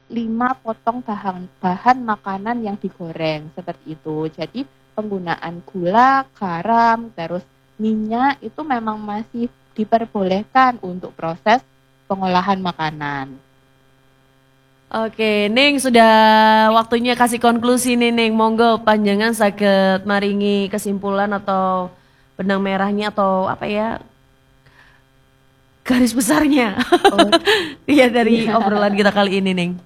5 potong bahan makanan yang digoreng seperti itu. Jadi penggunaan gula, garam, terus minyak itu memang masih diperbolehkan untuk proses pengolahan makanan. Oke, Ning sudah waktunya kasih konklusi nih Ning. Monggo panjangan saged maringi kesimpulan atau benang merahnya atau apa ya garis besarnya. Oh Iya dari iya, obrolan kita kali ini Ning.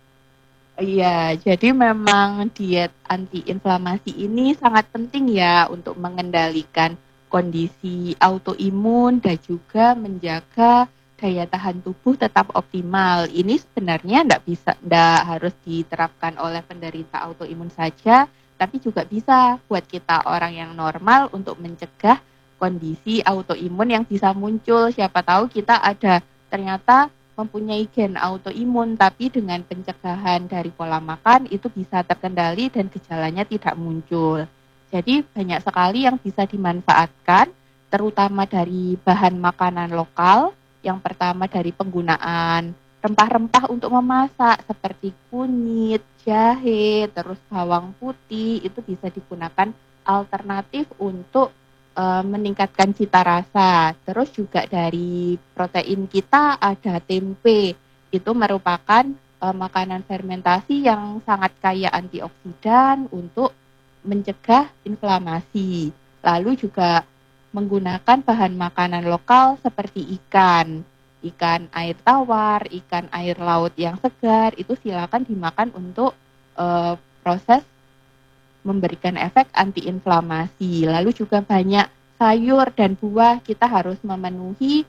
iya. Jadi memang diet antiinflamasi ini sangat penting ya untuk mengendalikan kondisi autoimun dan juga menjaga daya tahan tubuh tetap optimal. Ini sebenarnya enggak harus diterapkan oleh penderita autoimun saja, tapi juga bisa buat kita orang yang normal untuk mencegah kondisi autoimun yang bisa muncul. Siapa tahu kita ada ternyata mempunyai gen autoimun, tapi dengan pencegahan dari pola makan itu bisa terkendali dan gejalanya tidak muncul. Jadi banyak sekali yang bisa dimanfaatkan, terutama dari bahan makanan lokal. Yang pertama dari penggunaan rempah-rempah untuk memasak seperti kunyit, jahe, terus bawang putih itu bisa digunakan alternatif untuk meningkatkan cita rasa. Terus juga dari protein kita ada tempe. Itu merupakan makanan fermentasi yang sangat kaya antioksidan untuk mencegah inflamasi. Lalu juga menggunakan bahan makanan lokal seperti ikan air tawar, ikan air laut yang segar, itu silakan dimakan untuk proses memberikan efek antiinflamasi. Lalu juga banyak sayur dan buah, kita harus memenuhi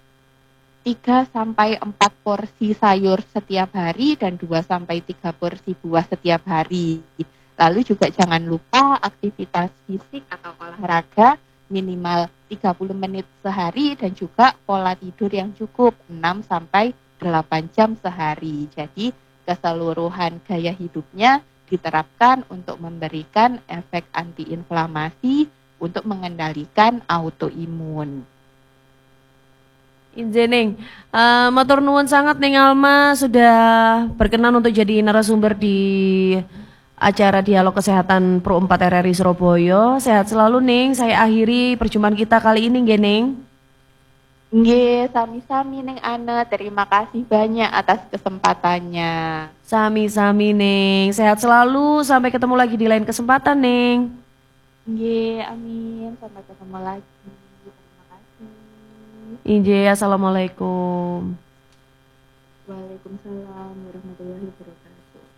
3 sampai 4 porsi sayur setiap hari dan 2 sampai 3 porsi buah setiap hari. Lalu juga jangan lupa aktivitas fisik atau olahraga minimal 30 menit sehari dan juga pola tidur yang cukup 6 sampai 8 jam sehari. Jadi keseluruhan gaya hidupnya diterapkan untuk memberikan efek antiinflamasi untuk mengendalikan autoimun. Injening, matur nuwun sangat Ning Alma sudah berkenan untuk jadi narasumber di acara Dialog Kesehatan Pro 4 RRI Surabaya. Sehat selalu Ning, saya akhiri perjumpaan kita kali ini nggih Ning. Nggih, sami-sami Ning Ane. Terima kasih banyak atas kesempatannya. Sami-sami Ning, sehat selalu, sampai ketemu lagi di lain kesempatan Ning. Nggih, amin. Sampai ketemu lagi. Terima kasih. Inje, assalamualaikum. Waalaikumsalam warahmatullahi wabarakatuh.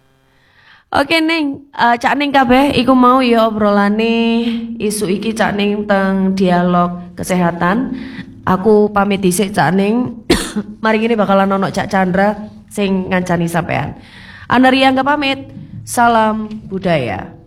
Oke Ning, Cak Ning kabeh iku mau ya obrolane isu iki Cak Ning teng dialog kesehatan. Aku pamit dhisik Cak Ning. Mari ini bakalan ono Cak Chandra sing ngancani sampean. Anaria nggak pamit. Salam budaya.